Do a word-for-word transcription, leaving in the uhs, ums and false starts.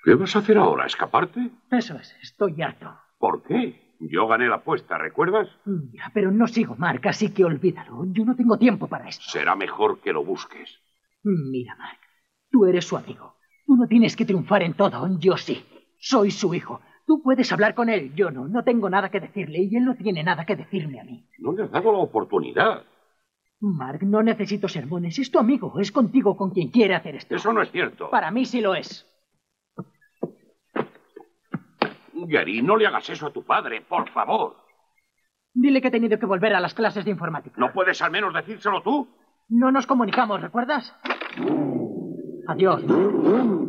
¿Qué vas a hacer ahora? ¿Escaparte? Eso es, estoy harto. ¿Por qué? Yo gané la apuesta, ¿recuerdas? Ya, pero no sigo Mark, así que olvídalo. Yo no tengo tiempo para esto. Será mejor que lo busques. Mira, Mark, tú eres su amigo. Tú no tienes que triunfar en todo, yo sí. Soy su hijo. Tú puedes hablar con él, yo no. No tengo nada que decirle y él no tiene nada que decirme a mí. No le has dado la oportunidad. Mark, no necesito sermones. Es tu amigo. Es contigo con quien quiere hacer esto. Eso no es cierto. Para mí sí lo es. Gary, no le hagas eso a tu padre, por favor. Dile que he tenido que volver a las clases de informática. ¿No puedes al menos decírselo tú? No nos comunicamos, ¿recuerdas? Adiós.